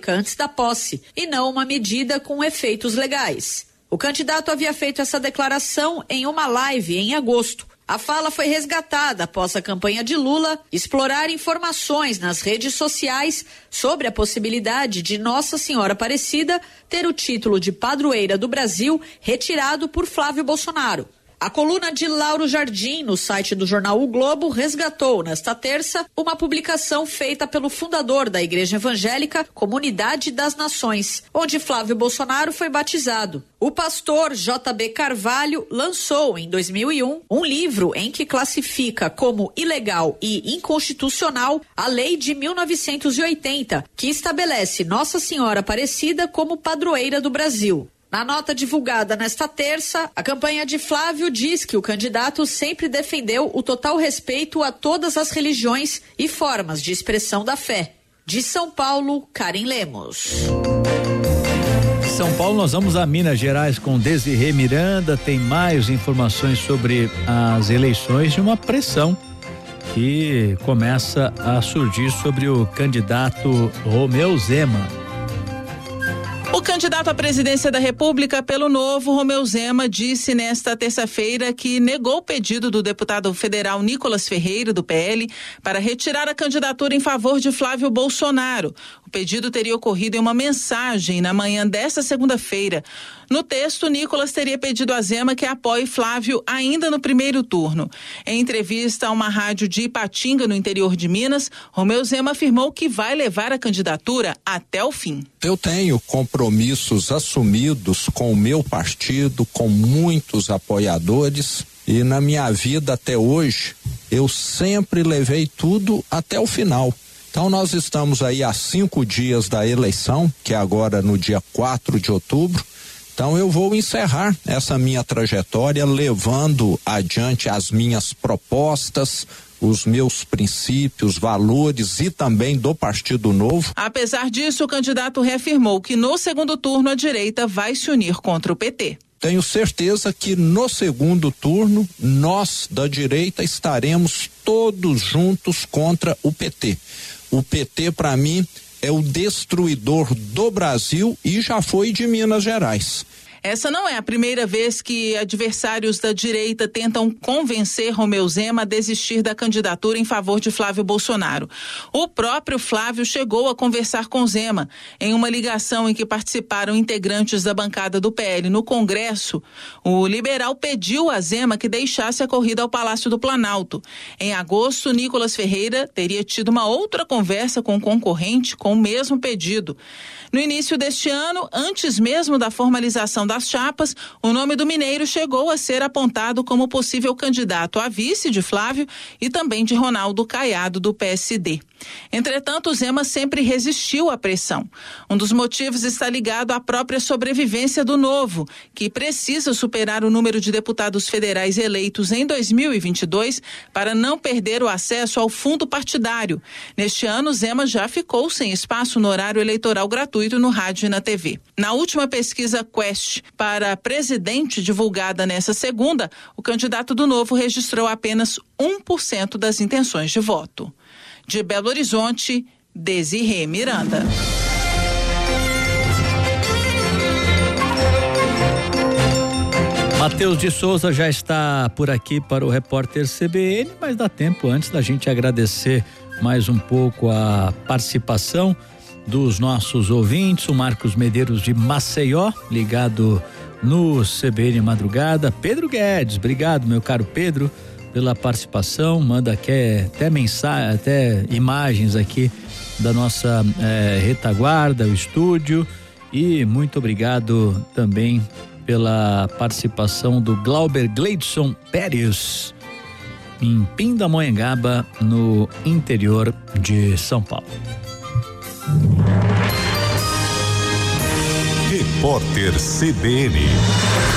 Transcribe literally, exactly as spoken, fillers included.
simbólica antes da posse e não uma medida com efeitos legais. O candidato havia feito essa declaração em uma live em agosto. A fala foi resgatada após a campanha de Lula explorar informações nas redes sociais sobre a possibilidade de Nossa Senhora Aparecida ter o título de padroeira do Brasil retirado por Flávio Bolsonaro. A coluna de Lauro Jardim, no site do jornal O Globo, resgatou nesta terça uma publicação feita pelo fundador da Igreja Evangélica Comunidade das Nações, onde Flávio Bolsonaro foi batizado. O pastor J B Carvalho lançou em dois mil e um um livro em que classifica como ilegal e inconstitucional a Lei de mil novecentos e oitenta, que estabelece Nossa Senhora Aparecida como padroeira do Brasil. Na nota divulgada nesta terça, a campanha de Flávio diz que o candidato sempre defendeu o total respeito a todas as religiões e formas de expressão da fé. De São Paulo, Karen Lemos. São Paulo, nós vamos a Minas Gerais com Desirê Miranda. Tem mais informações sobre as eleições, de uma pressão que começa a surgir sobre o candidato Romeu Zema. O candidato à presidência da República pelo Novo, Romeu Zema, disse nesta terça-feira que negou o pedido do deputado federal Nicolas Ferreira, do P L, para retirar a candidatura em favor de Flávio Bolsonaro. O pedido teria ocorrido em uma mensagem na manhã desta segunda-feira. No texto, Nicolas teria pedido a Zema que apoie Flávio ainda no primeiro turno. Em entrevista a uma rádio de Ipatinga, no interior de Minas, Romeu Zema afirmou que vai levar a candidatura até o fim. Eu tenho compromissos assumidos com o meu partido, com muitos apoiadores, e na minha vida até hoje, eu sempre levei tudo até o final. Então nós estamos aí há cinco dias da eleição, que é agora no dia quatro de outubro. Então eu vou encerrar essa minha trajetória levando adiante as minhas propostas, os meus princípios, valores e também do Partido Novo. Apesar disso, o candidato reafirmou que no segundo turno a direita vai se unir contra o P T. Tenho certeza que no segundo turno nós da direita estaremos todos juntos contra o P T. O P T, para mim, é o destruidor do Brasil e já foi de Minas Gerais. Essa não é a primeira vez que adversários da direita tentam convencer Romeu Zema a desistir da candidatura em favor de Flávio Bolsonaro. O próprio Flávio chegou a conversar com Zema. Em uma ligação em que participaram integrantes da bancada do P L no Congresso, o liberal pediu a Zema que deixasse a corrida ao Palácio do Planalto. Em agosto, Nicolas Ferreira teria tido uma outra conversa com o concorrente com o mesmo pedido. No início deste ano, antes mesmo da formalização das chapas, o nome do mineiro chegou a ser apontado como possível candidato a vice de Flávio e também de Ronaldo Caiado, do P S D. Entretanto, Zema sempre resistiu à pressão. Um dos motivos está ligado à própria sobrevivência do Novo, que precisa superar o número de deputados federais eleitos em dois mil e vinte e dois para não perder o acesso ao fundo partidário. Neste ano, Zema já ficou sem espaço no horário eleitoral gratuito no rádio e na T V. Na última pesquisa Quest para presidente divulgada nesta segunda, o candidato do Novo registrou apenas um por cento das intenções de voto. De Belo Horizonte, Desirê Miranda. Matheus de Souza já está por aqui para o repórter C B N, mas dá tempo antes da gente agradecer mais um pouco a participação dos nossos ouvintes. O Marcos Medeiros de Maceió, ligado no C B N Madrugada. Pedro Guedes, obrigado, meu caro Pedro, pela participação. Manda aqui até mensagem, até imagens aqui da nossa eh, retaguarda, o estúdio. E muito obrigado também pela participação do Glauber Gleidson Pérez, em Pindamonhangaba, no interior de São Paulo. Repórter C B N.